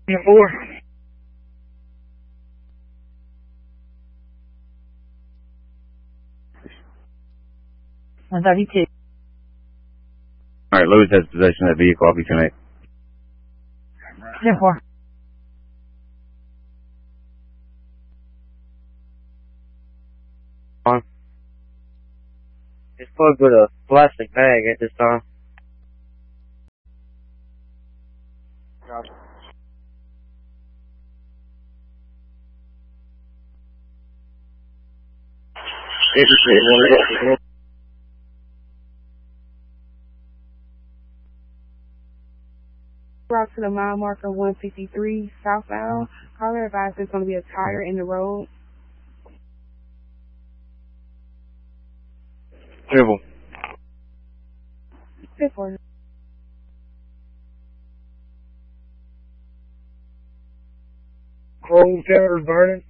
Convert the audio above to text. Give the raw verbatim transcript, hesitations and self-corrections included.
four. one thirty-two. Alright, Lewis has possession of that vehicle. I'll be tonight. ten four. On. It's plugged with a plastic bag at this time. Gotcha. Route to the mile marker one fifty-three southbound. Caller advised there's going to be a tire in the road. Dribble. ten four. Chrome towers burning.